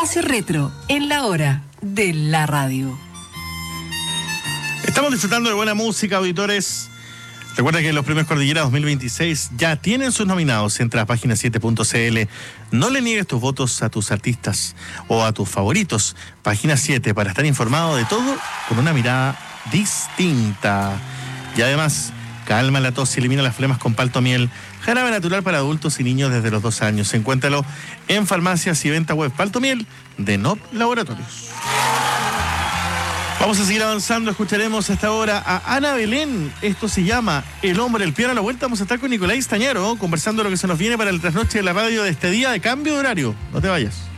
Espacio Retro, en la hora de la radio. Estamos disfrutando de buena música, auditores. Recuerda que los premios Cordillera 2026 ya tienen sus nominados. Entra a página7.cl. No le niegues tus votos a tus artistas o a tus favoritos. Página 7 para estar informado de todo con una mirada distinta. Y además, calma la tos y elimina las flemas con Paltomiel. Jarabe natural para adultos y niños desde los 2 años. Encuéntralo en farmacias y venta web. Paltomiel de NOP Laboratorios. Vamos a seguir avanzando, escucharemos hasta ahora a Ana Belén. Esto se llama El Hombre del Piano. A la vuelta vamos a estar con Nicolás Tañaro, conversando lo que se nos viene para el trasnoche de la radio de este día de cambio de horario. No te vayas.